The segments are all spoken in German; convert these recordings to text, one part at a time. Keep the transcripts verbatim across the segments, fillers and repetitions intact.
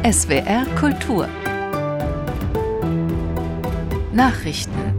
S W R Kultur Nachrichten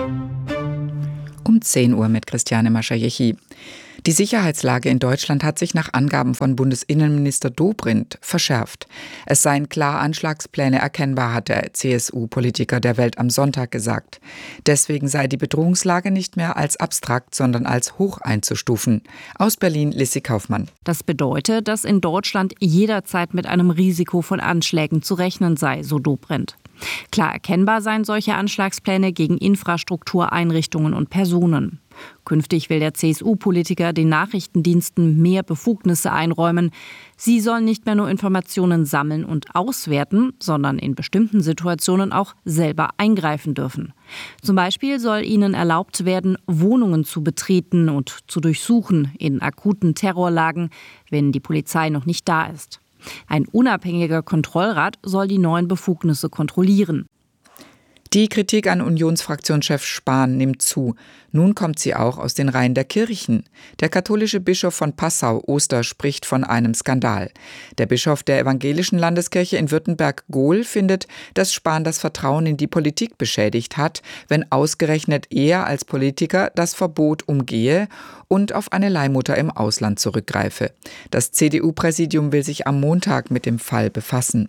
um zehn Uhr mit Christiane Maschajechi. Die Sicherheitslage in Deutschland hat sich nach Angaben von Bundesinnenminister Dobrindt verschärft. Es seien klar Anschlagspläne erkennbar, hat der C S U-Politiker der Welt am Sonntag gesagt. Deswegen sei die Bedrohungslage nicht mehr als abstrakt, sondern als hoch einzustufen. Aus Berlin, Lissi Kaufmann. Das bedeutet, dass in Deutschland jederzeit mit einem Risiko von Anschlägen zu rechnen sei, so Dobrindt. Klar erkennbar seien solche Anschlagspläne gegen Infrastruktur, Einrichtungen und Personen. Künftig will der C S U-Politiker den Nachrichtendiensten mehr Befugnisse einräumen. Sie sollen nicht mehr nur Informationen sammeln und auswerten, sondern in bestimmten Situationen auch selber eingreifen dürfen. Zum Beispiel soll ihnen erlaubt werden, Wohnungen zu betreten und zu durchsuchen in akuten Terrorlagen, wenn die Polizei noch nicht da ist. Ein unabhängiger Kontrollrat soll die neuen Befugnisse kontrollieren. Die Kritik an Unionsfraktionschef Spahn nimmt zu. Nun kommt sie auch aus den Reihen der Kirchen. Der katholische Bischof von Passau, Oster, spricht von einem Skandal. Der Bischof der evangelischen Landeskirche in Württemberg, Gohl, findet, dass Spahn das Vertrauen in die Politik beschädigt hat, wenn ausgerechnet er als Politiker das Verbot umgehe und auf eine Leihmutter im Ausland zurückgreife. Das C D U-Präsidium will sich am Montag mit dem Fall befassen.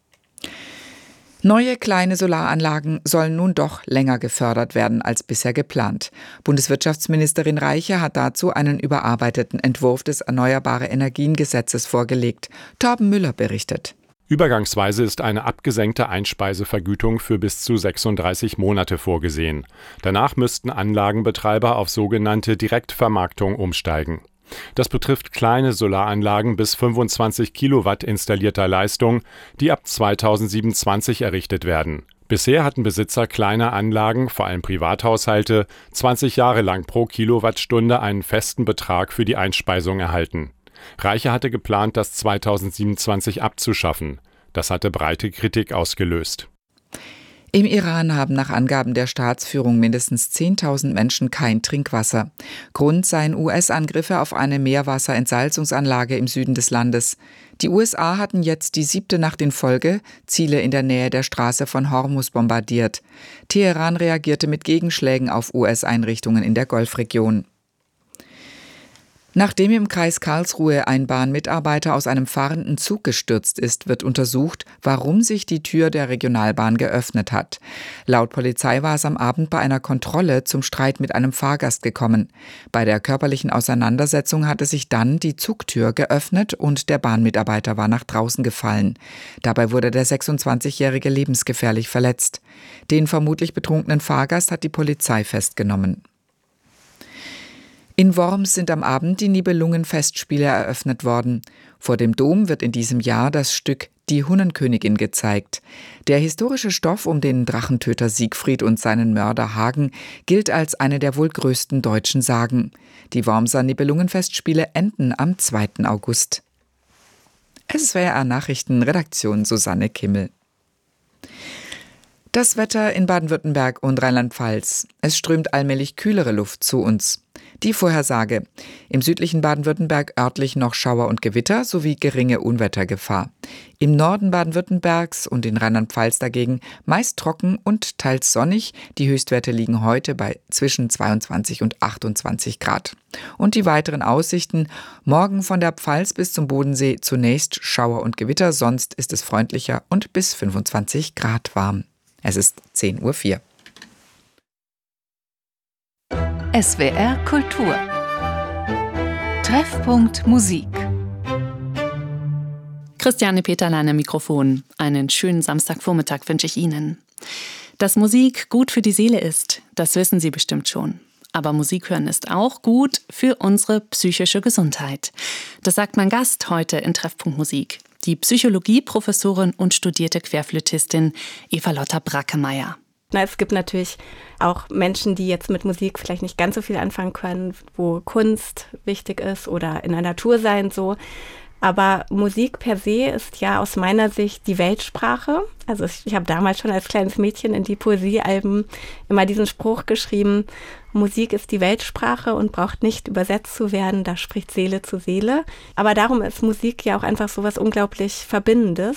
Neue kleine Solaranlagen sollen nun doch länger gefördert werden als bisher geplant. Bundeswirtschaftsministerin Reiche hat dazu einen überarbeiteten Entwurf des Erneuerbare-Energien-Gesetzes vorgelegt. Torben Müller berichtet. Übergangsweise ist eine abgesenkte Einspeisevergütung für bis zu sechsunddreißig Monate vorgesehen. Danach müssten Anlagenbetreiber auf sogenannte Direktvermarktung umsteigen. Das betrifft kleine Solaranlagen bis fünfundzwanzig Kilowatt installierter Leistung, die ab zweitausendsiebenundzwanzig errichtet werden. Bisher hatten Besitzer kleiner Anlagen, vor allem Privathaushalte, zwanzig Jahre lang pro Kilowattstunde einen festen Betrag für die Einspeisung erhalten. Reiche hatte geplant, das zweitausendsiebenundzwanzig abzuschaffen. Das hatte breite Kritik ausgelöst. Im Iran haben nach Angaben der Staatsführung mindestens zehntausend Menschen kein Trinkwasser. Grund seien U S-Angriffe auf eine Meerwasserentsalzungsanlage im Süden des Landes. Die U S A hatten jetzt die siebte Nacht in Folge Ziele in der Nähe der Straße von Hormuz bombardiert. Teheran reagierte mit Gegenschlägen auf U S-Einrichtungen in der Golfregion. Nachdem im Kreis Karlsruhe ein Bahnmitarbeiter aus einem fahrenden Zug gestürzt ist, wird untersucht, warum sich die Tür der Regionalbahn geöffnet hat. Laut Polizei war es am Abend bei einer Kontrolle zum Streit mit einem Fahrgast gekommen. Bei der körperlichen Auseinandersetzung hatte sich dann die Zugtür geöffnet und der Bahnmitarbeiter war nach draußen gefallen. Dabei wurde der sechsundzwanzigjährige lebensgefährlich verletzt. Den vermutlich betrunkenen Fahrgast hat die Polizei festgenommen. In Worms sind am Abend die Nibelungenfestspiele eröffnet worden. Vor dem Dom wird in diesem Jahr das Stück Die Hunnenkönigin gezeigt. Der historische Stoff um den Drachentöter Siegfried und seinen Mörder Hagen gilt als eine der wohl größten deutschen Sagen. Die Wormser Nibelungenfestspiele enden am zweiten August. S W R Nachrichten, Redaktion Susanne Kimmel. Das Wetter in Baden-Württemberg und Rheinland-Pfalz. Es strömt allmählich kühlere Luft zu uns. Die Vorhersage. Im südlichen Baden-Württemberg örtlich noch Schauer und Gewitter sowie geringe Unwettergefahr. Im Norden Baden-Württembergs und in Rheinland-Pfalz dagegen meist trocken und teils sonnig. Die Höchstwerte liegen heute bei zwischen zweiundzwanzig und achtundzwanzig Grad. Und die weiteren Aussichten. Morgen von der Pfalz bis zum Bodensee zunächst Schauer und Gewitter, sonst ist es freundlicher und bis fünfundzwanzig Grad warm. Es ist zehn Uhr vier. S W R Kultur Treffpunkt Musik. Christiane Peterlein am Mikrofon. Einen schönen Samstagvormittag wünsche ich Ihnen. Dass Musik gut für die Seele ist, das wissen Sie bestimmt schon. Aber Musik hören ist auch gut für unsere psychische Gesundheit. Das sagt mein Gast heute in Treffpunkt Musik. Die Psychologieprofessorin und studierte Querflötistin Eva-Lotta Brackemeyer. Na, es gibt natürlich auch Menschen, die jetzt mit Musik vielleicht nicht ganz so viel anfangen können, wo Kunst wichtig ist oder in der Natur sein so. Aber Musik per se ist ja aus meiner Sicht die Weltsprache. Also ich, ich habe damals schon als kleines Mädchen in die Poesiealben immer diesen Spruch geschrieben, Musik ist die Weltsprache und braucht nicht übersetzt zu werden, da spricht Seele zu Seele. Aber darum ist Musik ja auch einfach so was unglaublich Verbindendes.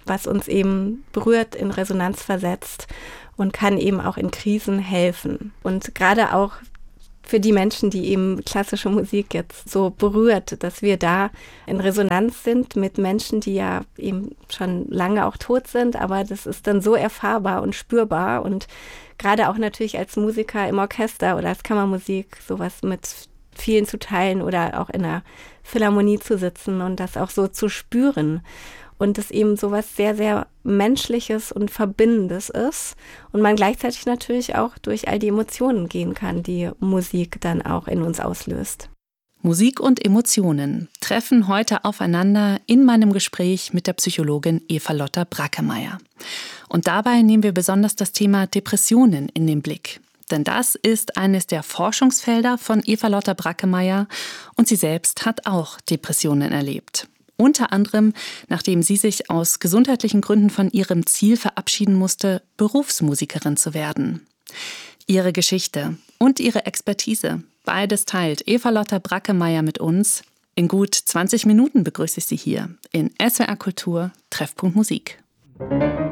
was uns eben berührt, in Resonanz versetzt und kann eben auch in Krisen helfen. Und gerade auch für die Menschen, die eben klassische Musik jetzt so berührt, dass wir da in Resonanz sind mit Menschen, die ja eben schon lange auch tot sind, aber das ist dann so erfahrbar und spürbar und gerade auch natürlich als Musiker im Orchester oder als Kammermusik sowas mit vielen zu teilen oder auch in einer Philharmonie zu sitzen und das auch so zu spüren. Und es eben sowas sehr, sehr Menschliches und Verbindendes ist. Und man gleichzeitig natürlich auch durch all die Emotionen gehen kann, die Musik dann auch in uns auslöst. Musik und Emotionen treffen heute aufeinander in meinem Gespräch mit der Psychologin Eva-Lotta Brackemeyer. Und dabei nehmen wir besonders das Thema Depressionen in den Blick. Denn das ist eines der Forschungsfelder von Eva-Lotta Brackemeyer und sie selbst hat auch Depressionen erlebt. Unter anderem, nachdem sie sich aus gesundheitlichen Gründen von ihrem Ziel verabschieden musste, Berufsmusikerin zu werden. Ihre Geschichte und ihre Expertise, beides teilt Eva-Lotta Brackemeyer mit uns. In gut zwanzig Minuten begrüße ich Sie hier in S W R Kultur Treffpunkt Musik.